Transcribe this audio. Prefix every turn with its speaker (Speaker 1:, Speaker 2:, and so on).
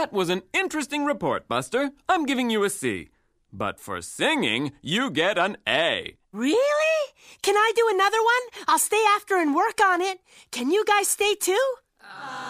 Speaker 1: That was an interesting report, Buster. I'm giving you a C. But for singing, you get an A.
Speaker 2: Really? Can I do another one? I'll stay after and work on it. Can you guys stay too?